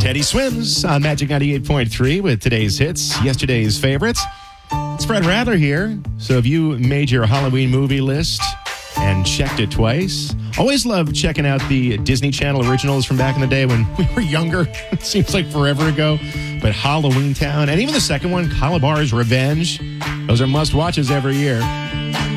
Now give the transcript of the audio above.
Teddy Swims on Magic 98.3 with today's hits, yesterday's favorites. It's Fred Radler here. So if you made your Halloween movie list and checked it twice, always love checking out the Disney Channel originals from back in the day when we were younger. It seems like forever ago. But Halloween Town, and even the second one, Calabar's Revenge, those are must-watches every year.